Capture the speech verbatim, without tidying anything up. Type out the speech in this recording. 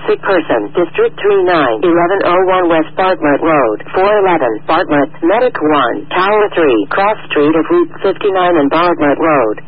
sick person, District three nine, eleven oh one West Bartlett Road, four eleven, Bartlett, Medic one, Tower three, Cross Street of Route fifty-nine and Bartlett Road.